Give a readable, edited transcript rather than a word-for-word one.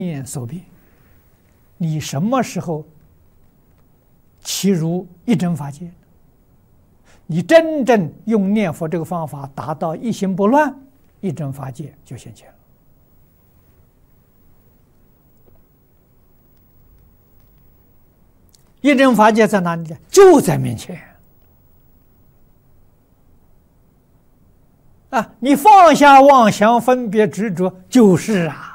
念所变，你什么时候其如一真法界？你真正用念佛这个方法达到一心不乱，一真法界就现前了。一真法界在哪里呢？就在面前啊！你放下妄想分别执着，就是啊。